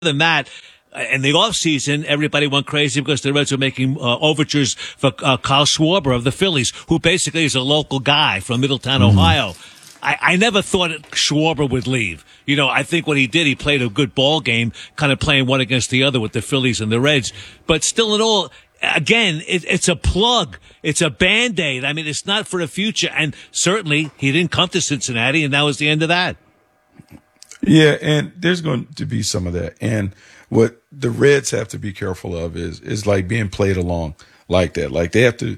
than that, in the offseason, everybody went crazy because the Reds were making overtures for Kyle Schwarber of the Phillies, who basically is a local guy from Middletown, Ohio. I never thought Schwarber would leave. You know, I think what he did, he played a good ball game, kind of playing one against the other with the Phillies and the Reds. But still in all, again, it's a plug. It's a Band-Aid. I mean, it's not for the future. And certainly he didn't come to Cincinnati, and that was the end of that. Yeah, and there's going to be some of that. And what the Reds have to be careful of is like being played along like that. Like they have to,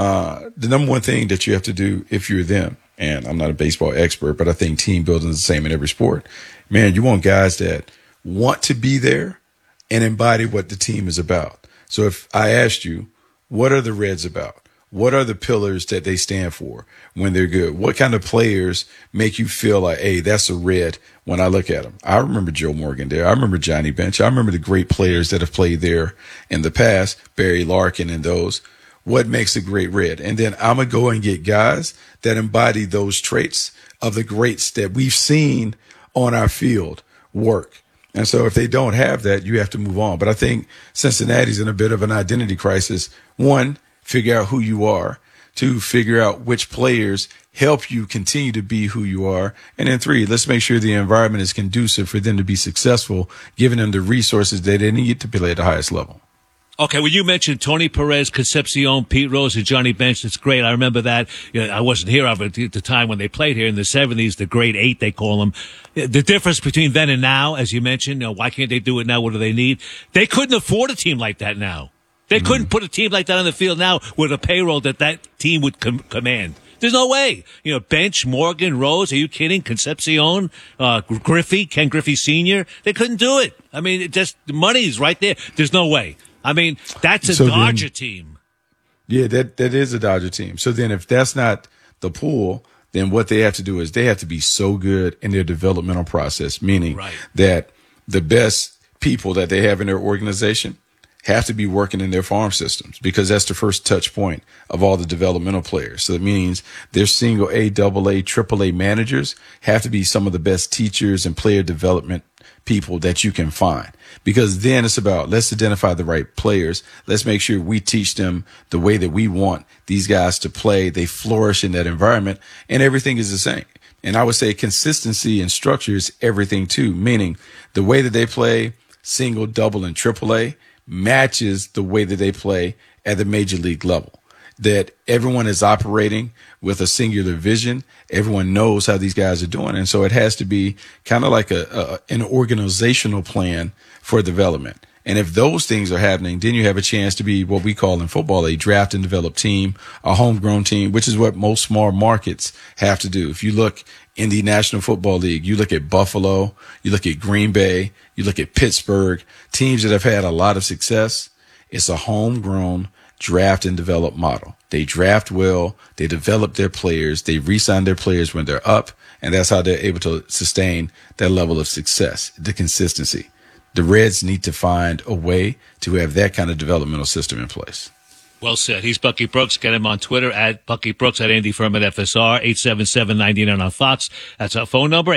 the number one thing that you have to do if you're them, and I'm not a baseball expert, but I think team building is the same in every sport. Man, you want guys that want to be there and embody what the team is about. So if I asked you, what are the Reds about? What are the pillars that they stand for when they're good? What kind of players make you feel like, hey, that's a Red when I look at them? I remember Joe Morgan there. I remember Johnny Bench. I remember the great players that have played there in the past, Barry Larkin and those. What makes a great Red? And then I'm going to go and get guys that embody those traits of the greats that we've seen on our field work. And so if they don't have that, you have to move on. But I think Cincinnati's in a bit of an identity crisis. One, figure out who you are. Two, figure out which players help you continue to be who you are. And then three, let's make sure the environment is conducive for them to be successful, giving them the resources that they need to play at the highest level. Okay, well, you mentioned Tony Perez, Concepcion, Pete Rose, and Johnny Bench. It's great. I remember that. You know, I wasn't here at the time when they played here in the 70s, the Great Eight, they call them. The difference between then and now, as you mentioned, you know, why can't they do it now? What do they need? They couldn't afford a team like that now. They couldn't put a team like that on the field now with a payroll that team would command. There's no way. You know, Bench, Morgan, Rose, are you kidding? Concepcion, Griffey, Ken Griffey Sr., they couldn't do it. I mean, it just, the money's right there. There's no way. I mean, that's a Dodger team. Yeah, that is a Dodger team. So then if that's not the pool, then what they have to do is they have to be so good in their developmental process, meaning that the best people that they have in their organization have to be working in their farm systems, because that's the first touch point of all the developmental players. So it means their single A, double A, triple A managers have to be some of the best teachers and player development people that you can find, because then it's about, let's identify the right players. Let's make sure we teach them the way that we want these guys to play. They flourish in that environment, and everything is the same. And I would say consistency and structure is everything too, meaning the way that they play single, double, and triple A matches the way that they play at the major league level. That everyone is operating with a singular vision. Everyone knows how these guys are doing. And so it has to be kind of like an organizational plan for development. And if those things are happening, then you have a chance to be what we call in football a draft and develop team, a homegrown team, which is what most small markets have to do. If you look in the National Football League, you look at Buffalo, you look at Green Bay, you look at Pittsburgh, teams that have had a lot of success. It's a homegrown draft and develop model. They draft well, they develop their players, they re-sign their players when they're up, and that's how they're able to sustain that level of success, the consistency. The Reds need to find a way to have that kind of developmental system in place. Well said. He's Bucky Brooks. Get him on Twitter at Bucky Brooks, at Andy Furman FSR, 877-99 on Fox. That's our phone number,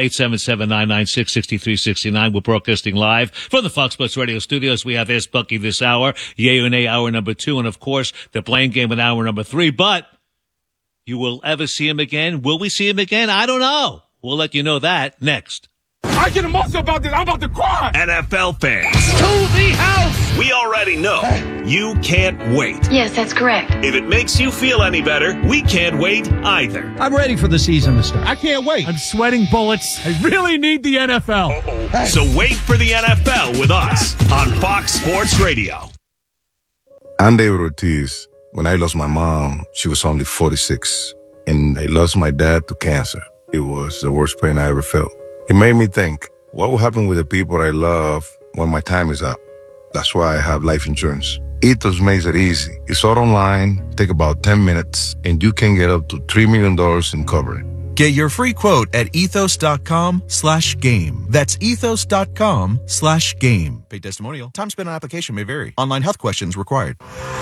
877-996-6369. We're broadcasting live from the Fox Sports Radio studios. We have Ask Bucky this hour, Yay or Nay hour number 2, and of course, the Blame Game in hour number 3. But you will ever see him again? Will we see him again? I don't know. We'll let you know that next. I get emotional about this. I'm about to cry. NFL fans. To the house. We already know you can't wait. Yes, that's correct. If it makes you feel any better, we can't wait either. I'm ready for the season to start. I can't wait. I'm sweating bullets. I really need the NFL. So wait for the NFL with us on Fox Sports Radio. I'm David Ortiz. When I lost my mom, she was only 46. And I lost my dad to cancer. It was the worst pain I ever felt. It made me think, what will happen with the people I love when my time is up? That's why I have life insurance. Ethos makes it easy. It's all online, take about 10 minutes, and you can get up to $3 million in coverage. Get your free quote at ethos.com/game. That's ethos.com/game. Paid testimonial. Time spent on application may vary. Online health questions required.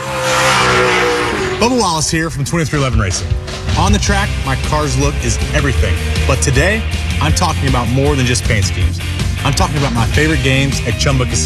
Bubba Wallace here from 2311 Racing. On the track, my car's look is everything. But today, I'm talking about more than just paint schemes. I'm talking about my favorite games at Chumba Casino.